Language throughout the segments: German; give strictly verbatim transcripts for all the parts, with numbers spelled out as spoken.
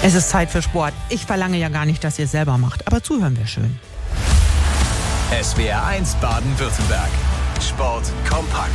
Es ist Zeit für Sport. Ich verlange ja gar nicht, dass ihr es selber macht, aber zuhören wir schön. S W R eins Baden-Württemberg. Sport kompakt.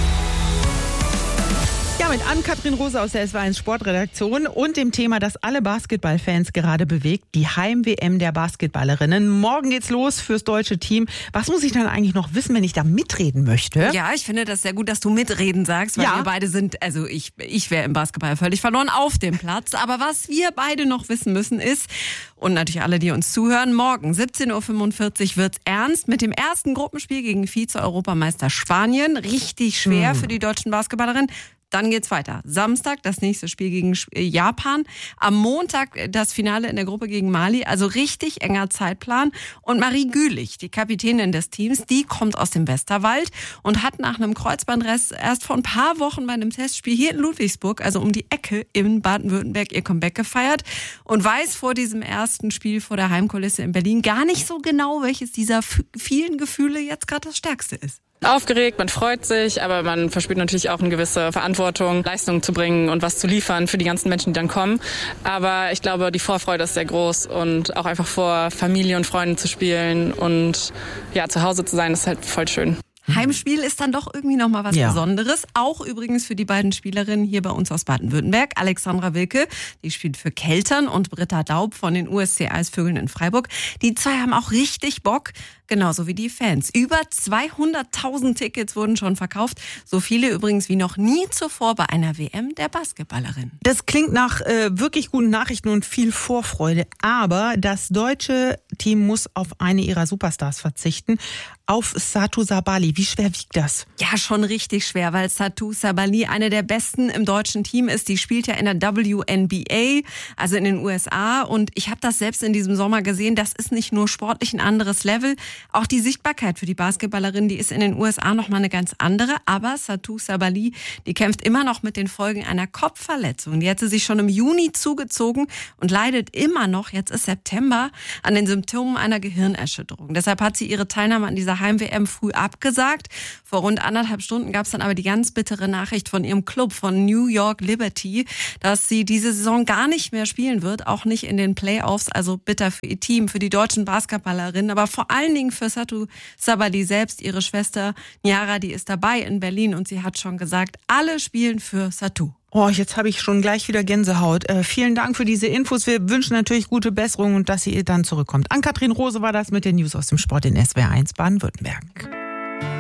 Ja, mit Ann-Kathrin Rose aus der S W R eins Sportredaktion und dem Thema, das alle Basketballfans gerade bewegt, die Heim-W M der Basketballerinnen. Morgen geht's los fürs deutsche Team. Was muss ich dann eigentlich noch wissen, wenn ich da mitreden möchte? Ja, ich finde das sehr gut, dass du mitreden sagst, weil Ja. wir beide sind, also ich, ich wäre im Basketball völlig verloren auf dem Platz. Aber was wir beide noch wissen müssen ist, und natürlich alle, die uns zuhören, morgen siebzehn Uhr fünfundvierzig wird's ernst mit dem ersten Gruppenspiel gegen Vize-Europameister Spanien. Richtig schwer für die deutschen Basketballerinnen. Dann geht's weiter. Samstag das nächste Spiel gegen Japan. Am Montag das Finale in der Gruppe gegen Mali. Also richtig enger Zeitplan. Und Marie Gülich, die Kapitänin des Teams, die kommt aus dem Westerwald und hat nach einem Kreuzbandriss erst vor ein paar Wochen bei einem Testspiel hier in Ludwigsburg, also um die Ecke in Baden-Württemberg, ihr Comeback gefeiert und weiß vor diesem ersten Spiel vor der Heimkulisse in Berlin gar nicht so genau, welches dieser vielen Gefühle jetzt gerade das stärkste ist. Aufgeregt, man freut sich, aber man verspürt natürlich auch eine gewisse Verantwortung, Leistung zu bringen und was zu liefern für die ganzen Menschen, die dann kommen. Aber ich glaube, die Vorfreude ist sehr groß und auch einfach vor Familie und Freunden zu spielen und ja, zu Hause zu sein, ist halt voll schön. Heimspiel ist dann doch irgendwie nochmal was Ja. Besonderes. Auch übrigens für die beiden Spielerinnen hier bei uns aus Baden-Württemberg. Alexandra Wilke, die spielt für Keltern, und Britta Daub von den U S C Eisvögeln in Freiburg. Die zwei haben auch richtig Bock, genauso wie die Fans. Über zweihunderttausend Tickets wurden schon verkauft. So viele übrigens wie noch nie zuvor bei einer W M der Basketballerin. Das klingt nach äh, wirklich guten Nachrichten und viel Vorfreude. Aber das deutsche Team muss auf eine ihrer Superstars verzichten, auf Satou Sabali. Wie schwer wiegt das? Ja, schon richtig schwer, weil Satou Sabali eine der besten im deutschen Team ist. Die spielt ja in der W N B A, also in den U S A. Und ich habe das selbst in diesem Sommer gesehen. Das ist nicht nur sportlich ein anderes Level. Auch die Sichtbarkeit für die Basketballerin, die ist in den U S A nochmal eine ganz andere. Aber Satou Sabali, die kämpft immer noch mit den Folgen einer Kopfverletzung. Die hat sie sich schon im Juni zugezogen und leidet immer noch, jetzt ist September, an den Symptomen einer Gehirnerschütterung. Deshalb hat sie ihre Teilnahme an dieser Heim-W M früh abgesagt. Vor rund anderthalb Stunden gab es dann aber die ganz bittere Nachricht von ihrem Club, von New York Liberty, dass sie diese Saison gar nicht mehr spielen wird, auch nicht in den Playoffs. Also bitter für ihr Team, für die deutschen Basketballerinnen, aber vor allen Dingen für Satou Sabali selbst. Ihre Schwester Niara, die ist dabei in Berlin und sie hat schon gesagt, alle spielen für Satou. Oh, jetzt habe ich schon gleich wieder Gänsehaut. Äh, vielen Dank für diese Infos. Wir wünschen natürlich gute Besserung und dass sie dann zurückkommt. Ann-Kathrin Rose war das mit den News aus dem Sport in S W R eins Baden-Württemberg.